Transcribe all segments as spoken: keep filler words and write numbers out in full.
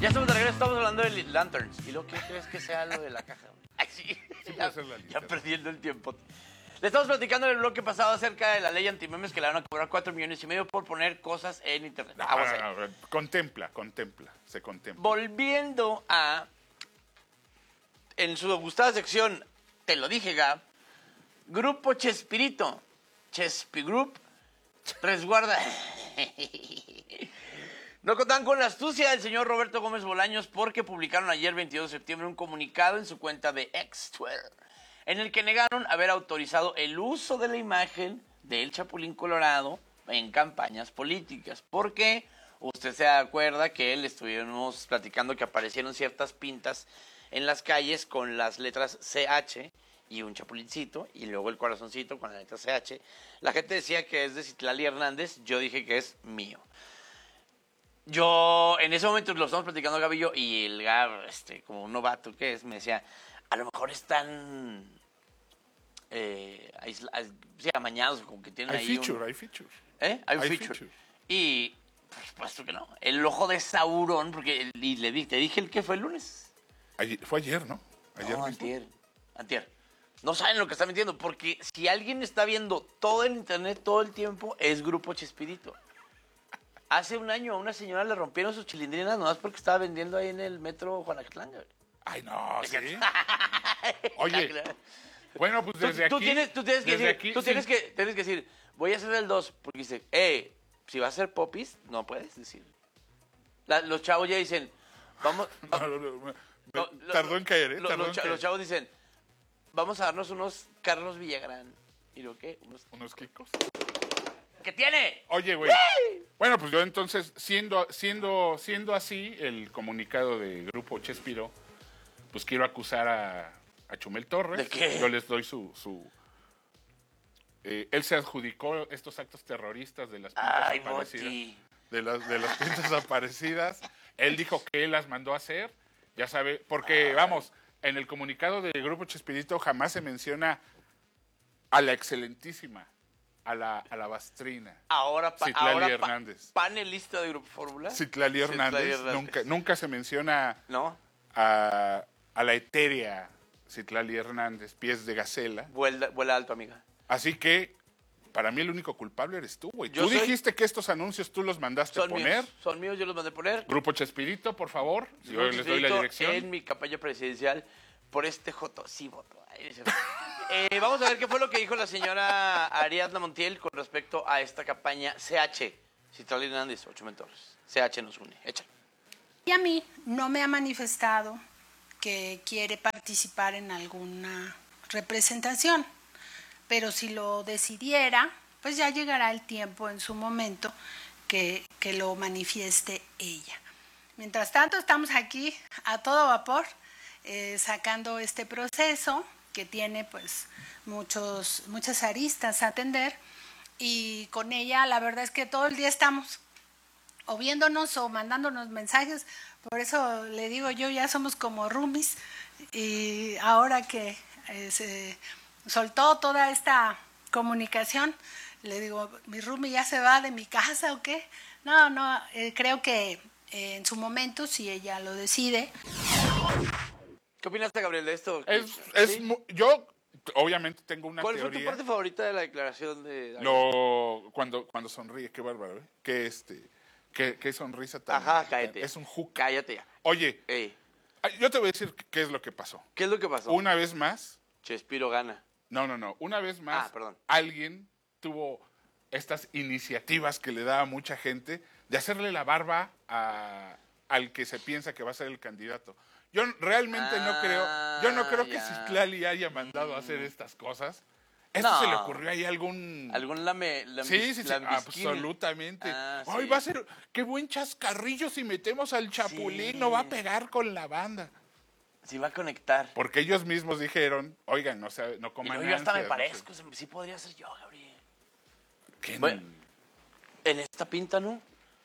Ya estamos de regreso, estamos hablando de Lanterns. ¿Y lo que crees que sea lo de la caja? Ay, sí. Sí, ya, puede ser la ya perdiendo el tiempo. Le estamos platicando en el bloque pasado acerca de la ley antimemes que le van a cobrar cuatro millones y medio por poner cosas en internet. No, Aguas no, ahí. no, no, contempla, contempla, se contempla. Volviendo a... En su gustada sección, te lo dije, Gab, Grupo Chespirito, Chespi Group, resguarda... No contaban con la astucia del señor Roberto Gómez Bolaños porque publicaron ayer, veintidós de septiembre, un comunicado en su cuenta de ex Twitter, en el que negaron haber autorizado el uso de la imagen del Chapulín Colorado en campañas políticas. Porque usted se acuerda que le estuvimos platicando que aparecieron ciertas pintas en las calles con las letras C H y un chapulincito, y luego el corazoncito con la letra C H. La gente decía que es de Citlali Hernández, yo dije que es mío. Yo, en ese momento lo estamos platicando Gaby y yo, y el Gab, este, como un novato que es, me decía, a lo mejor están eh, aisla, sí, amañados, como que tienen hay ahí feature, un... hay feature. ¿Eh? Hay un Hay feature. feature. Y, por supuesto que no. El ojo de Sauron, porque y le di, te dije el que fue el lunes. Ayer, fue ayer, ¿no? Ayer No, mismo. antier, antier. No saben lo que están metiendo, porque si alguien está viendo todo el internet todo el tiempo, es Grupo Chespirito. Hace un año a una señora le rompieron sus chilindrinas nomás porque estaba vendiendo ahí en el metro Juanacatlán. Ay, no, ¿sí? Oye, bueno, pues Tú, desde tú aquí... tienes, tú tienes que desde decir, aquí, tú sí. tienes que, tienes que decir, voy a hacer el dos, porque dice, eh, si va a ser popis, no puedes decir. La- los chavos ya dicen, vamos... No, no, no, me- No, me- lo- tardó en caer, ¿eh? lo- Tardó los, en cha- caer. los chavos dicen, vamos a darnos unos Carlos Villagrán. ¿Y lo qué? Unos... Unos kikos. ¿Qué tiene? Oye, güey. Bueno, pues yo entonces, siendo, siendo, siendo así el comunicado de Grupo Chespiro, pues quiero acusar a, a Chumel Torres. ¿De qué? Yo les doy su... su eh, él se adjudicó estos actos terroristas de las pintas Ay, aparecidas. Moti. De las, de las pintas aparecidas. Él dijo que él las mandó a hacer. Ya sabe, porque, vamos, en el comunicado del Grupo Chespirito jamás se menciona a la excelentísima, a la, a la bastrina. Ahora, pa, Citlali ahora pa- Hernández. panelista de Grupo Fórmula. Citlali Hernández, Citlali Hernández. Nunca, nunca se menciona ¿No? a, a la etérea Citlali Hernández, pies de gacela. Vuela, vuela alto, amiga. Así que, para mí el único culpable eres tú, güey. Yo Tú soy- dijiste que estos anuncios tú los mandaste Son poner. míos, son míos, yo los mandé poner. Grupo Chespirito, por favor, yo Grupo les doy la Chespirito dirección. En mi campaña presidencial por este joto. Sí, voto. Ay, ese- Eh, vamos a ver qué fue lo que dijo la señora Ariadna Montiel con respecto a esta campaña C H. Citlali Hernández, ocho mentores. C H nos une. Échale. Y a mí no me ha manifestado que quiere participar en alguna representación, pero si lo decidiera, pues ya llegará el tiempo en su momento que, que lo manifieste ella. Mientras tanto, estamos aquí a todo vapor, eh, sacando este proceso que tiene pues muchos, muchas aristas a atender, y con ella la verdad es que todo el día estamos o viéndonos o mandándonos mensajes. Por eso le digo yo, ya somos como roomies, y ahora que eh, se soltó toda esta comunicación, le digo, ¿mi roomie ya se va de mi casa o qué? No, no, eh, creo que eh, en su momento, si ella lo decide. ¿Qué opinaste, Gabriel, de esto? Es, es ¿Sí? mu- yo, obviamente, tengo una ¿Cuál fue tu teoría. parte favorita de la declaración de Lo, cuando, cuando sonríe, qué bárbaro, ¿eh? Qué, este, qué, qué sonrisa tan... Ajá, cállate. Es un hook. Cállate ya. Oye, Ey, ay, yo te voy a decir qué es lo que pasó. ¿qué es lo que pasó? Una vez más, Chespiro gana. no, no, no, una vez más, Ah, perdón. alguien tuvo estas iniciativas que le da a mucha gente de hacerle la barba a, al que se piensa que va a ser el candidato. Yo realmente no creo, yo no creo que Ah, ya. Citlali haya mandado a hacer estas cosas. Esto No. se le ocurrió ahí a algún... ¿Algún lame, lambis- Sí, sí, sí, lambisquín? absolutamente. Ah, Ay, sí. va a ser, qué buen chascarrillo si metemos al Chapulín, Sí. no va a pegar con la banda. Sí va a conectar. Porque ellos mismos dijeron, oigan, no, sea, no Y coman luego yo hasta me ansias, no sé. parezco, se- sí podría ser yo, Gabriel. ¿Qué? Bueno, en esta pinta, ¿no?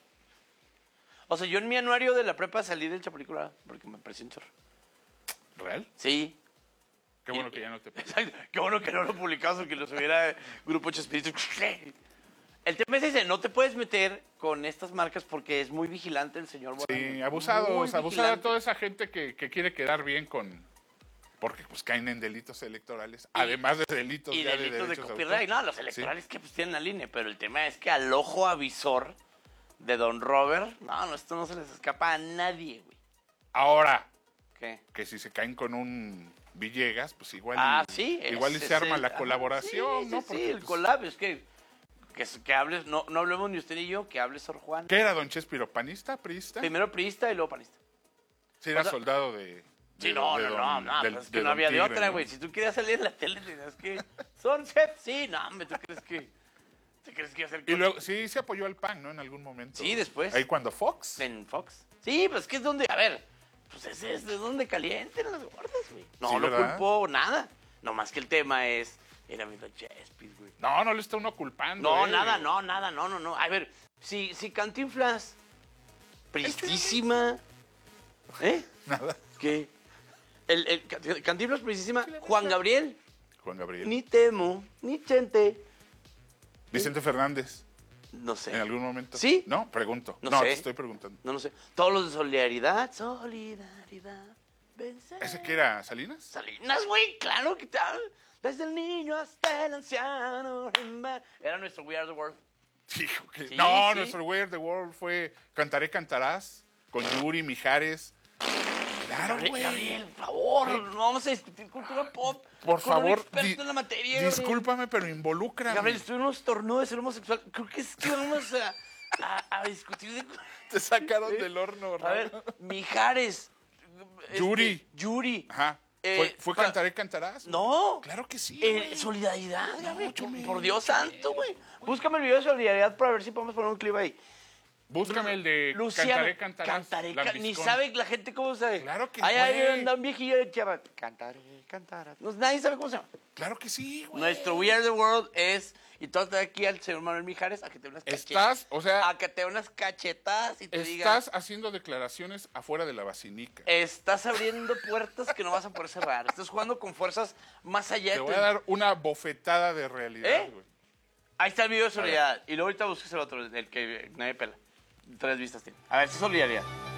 O sea, yo en mi anuario de la prepa salí del Chapulín, porque me pareció un chorro. ¿Real? Sí. Qué bueno Y- que ya no te... Exacto. Qué bueno que no lo publicamos, que lo subiera Grupo Chespirito. El tema es ese, no te puedes meter con estas marcas porque es muy vigilante el señor Bolaños. Sí, abusados, Muy abusada vigilante. toda esa gente que, que quiere quedar bien con... Porque pues caen en delitos electorales, además de delitos Y ya delitos de, de derechos copyright. autor. No, los electorales que pues tienen la línea, pero el tema es que al ojo avisor de Don Robert, no, no, esto no se les escapa a nadie, güey. Ahora, ¿Qué? que si se caen con un Villegas, pues igual, Ah, y, sí. igual y ese se es arma el- la ajá, colaboración, sí, ¿no? Sí, Porque, sí, el pues, collab, es que, que, que hables, no, no hablemos ni usted ni yo, que hable Sor Juan. ¿Qué era don Chespiro? ¿Panista? ¿Priista? Primero priista y luego panista. Sí, era o sea- soldado de... Sí, de- no, de no, don- no, no, del- pues es de que no don había de Tigre, otra, ¿no? güey. Si tú querías salir en la tele, tenías que... Son chef, sí, no, hombre, ¿tú crees que... ¿Tú crees que iba a ser Y luego, sí, se apoyó al P A N, ¿no? En algún momento. Sí, después. Ahí cuando Fox. en Fox? Sí, pues es que es donde... A ver, pues ese es de donde calienten las gordas, güey. No Sí, lo ¿verdad? culpo nada. Nomás que el tema es... Era mi Don Chespis, güey. No, no le está uno culpando. No, eh. nada, no, nada, no, no, no. A ver, si, si Cantinflas... Pristísima... ¿Eh? Nada. ¿Qué? El, el Cant- Cantinflas Pristísima, Juan Gabriel... Juan Gabriel. Ni temo, ni chente. Vicente Fernández, No sé. en algún momento. ¿Sí? No, pregunto. No No, sé. te estoy preguntando. No, no sé. Todos los de solidaridad. Solidaridad. Vencer. ¿Ese qué era? ¿Salinas? Salinas, güey, claro que tal. Desde el niño hasta el anciano. Era nuestro We Are the World. Hijo, que- Sí, no, sí. nuestro Where the World fue Cantaré Cantarás con Yuri Mijares. Claro, Gabriel, güey. Gabriel, por favor, no vamos a discutir cultura pop. Por con un favor, experto di- en la materia, Gabriel. discúlpame, pero involúcrame. Gabriel, estoy en unos tornudos de ser homosexual. Creo que es que vamos a, a, a discutir de... Te sacaron del horno, A ver, ¿no? Mijares. este, Yuri. Yuri. Ajá. Eh, ¿Fue, fue pa- Cantaré Cantarás? No. Claro que sí, Eh, güey. solidaridad, Gabriel, yo por, me- por Dios santo, güey. Búscame el video de solidaridad para ver si podemos poner un clip ahí. Búscame el de Luciano, Cantaré Cantarás. Cantaré, ca- ni Lambiscón. sabe la gente cómo sabe. Claro que Ahí güey. ahí anda un viejillo de chava. Cantaré, cantarás. No, nadie sabe cómo se llama. Claro que sí, güey. Nuestro We Are the World es. Y tú estás aquí al señor Manuel Mijares a que te dé unas Estás, cachetadas. o sea, A que te dé unas cachetadas y te diga. estás haciendo declaraciones afuera de la basinica. Estás abriendo puertas que no vas a poder cerrar. Estás jugando con fuerzas más allá Te de voy tu- a dar una bofetada de realidad, ¿Eh? güey. Ahí está el video de solidaridad. Y luego ahorita busques el otro, el que nadie pela. Tres vistas tiene. A ver, si es solidaridad.